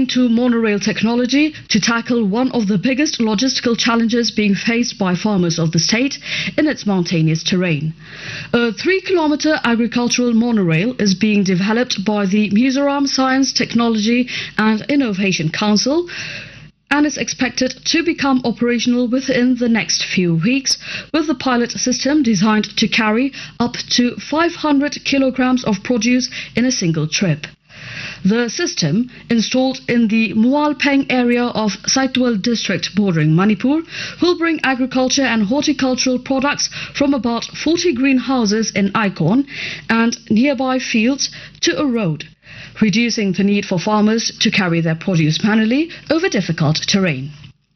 to monorail technology to tackle one of the biggest logistical challenges being faced by farmers of the state in its mountainous terrain. A 3-kilometer agricultural monorail is being developed by the Mizoram Science, Technology and Innovation Council and is expected to become operational within the next few weeks, with the pilot system designed to carry up to 500 kilograms of produce in a single trip. The system, installed in the Mualpeng area of Saitwal district bordering Manipur, will bring agriculture and horticultural products from about 40 greenhouses in Icon and nearby fields to a road, reducing the need for farmers to carry their produce manually over difficult terrain.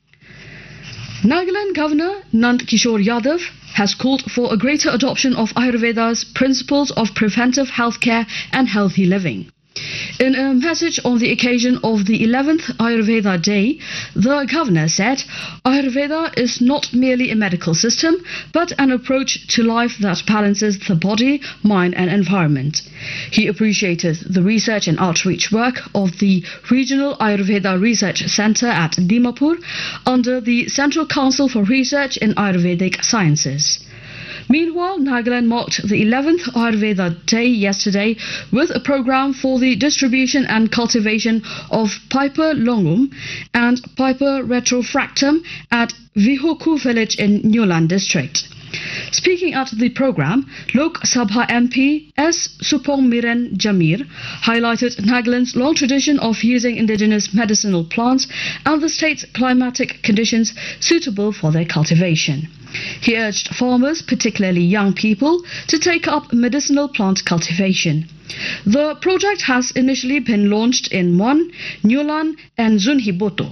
Nagaland Governor Nand Kishore Yadav has called for a greater adoption of Ayurveda's principles of preventive healthcare and healthy living. In a message on the occasion of the 11th Ayurveda Day, the governor said, Ayurveda is not merely a medical system, but an approach to life that balances the body, mind and environment. He appreciated the research and outreach work of the Regional Ayurveda Research Centre at Dimapur under the Central Council for Research in Ayurvedic Sciences. Meanwhile, Nagaland marked the 11th Ayurveda Day yesterday with a program for the distribution and cultivation of Piper longum and Piper retrofractum at Vihoku village in Newland district. Speaking at the program, Lok Sabha MP S. Supong Miren Jamir highlighted Nagaland's long tradition of using indigenous medicinal plants and the state's climatic conditions suitable for their cultivation. He urged farmers, particularly young people, to take up medicinal plant cultivation. The project has initially been launched in Mon, Newland and Zunhiboto.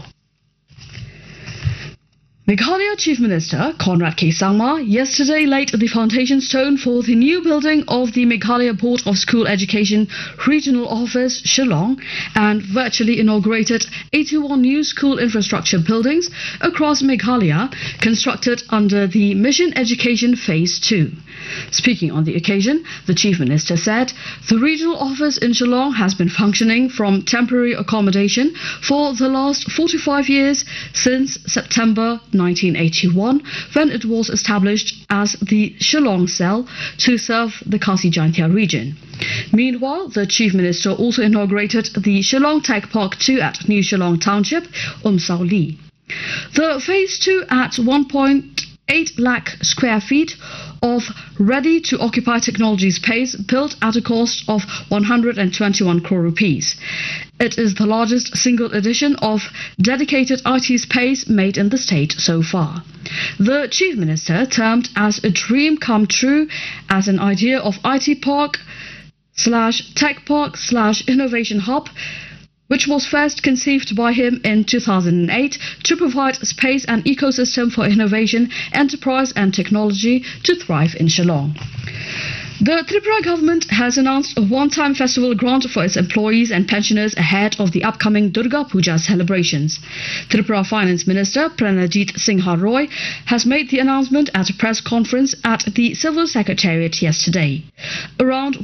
Meghalaya Chief Minister Conrad K. Sangma yesterday laid the foundation stone for the new building of the Meghalaya Board of School Education Regional Office, Shillong, and virtually inaugurated 81 new school infrastructure buildings across Meghalaya, constructed under the Mission Education Phase 2. Speaking on the occasion, the Chief Minister said the regional office in Shillong has been functioning from temporary accommodation for the last 45 years since September 1981, when it was established as the Shillong Cell to serve the Khasi Jaintia region. Meanwhile, the Chief Minister also inaugurated the Shillong Tech Park 2 at New Shillong Township, Umsauli. The Phase 2 at 1.8 lakh square feet of ready-to-occupy technology space built at a cost of 121 crore rupees. It is the largest single edition of dedicated IT space made in the state so far. The Chief Minister termed as a dream come true as an idea of IT park / tech park / innovation hub, which was first conceived by him in 2008 to provide space and ecosystem for innovation, enterprise and technology to thrive in Shillong. The Tripura government has announced a one-time festival grant for its employees and pensioners ahead of the upcoming Durga Puja celebrations. Tripura Finance Minister Pranajit Singha Roy has made the announcement at a press conference at the Civil Secretariat yesterday. Around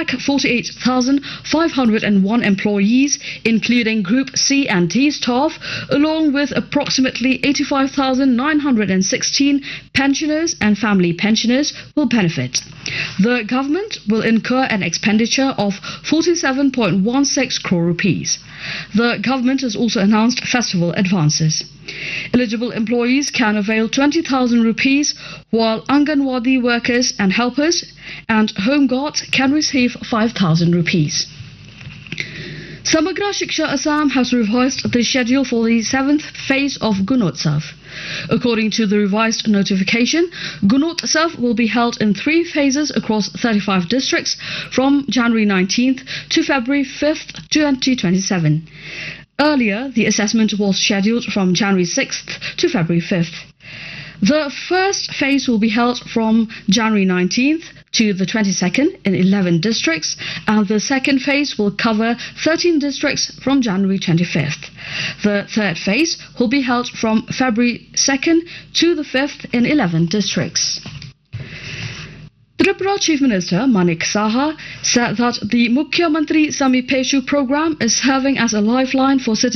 1,48,501 employees, including Group C and D staff, along with approximately 85,916 pensioners and family pensioners will benefit. The government will incur an expenditure of 47.16 crore rupees. The government has also announced festival advances. Eligible employees can avail 20,000 rupees, while Anganwadi workers and helpers and home guards can receive 5,000 rupees. Samagra Shiksha Assam has revised the schedule for the 7th phase of Gunotsav. According to the revised notification, Gunotsav will be held in 3 phases across 35 districts from January 19th to February 5th, 2027. Earlier, the assessment was scheduled from January 6th to February 5th. The first phase will be held from January 19th to the 22nd in 11 districts, and the second phase will cover 13 districts from January 25th. The third phase will be held from February 2nd to the 5th in 11 districts. Tripura Chief Minister Manik Saha said that the Mukhya Mantri Samipeshu program is serving as a lifeline for citizens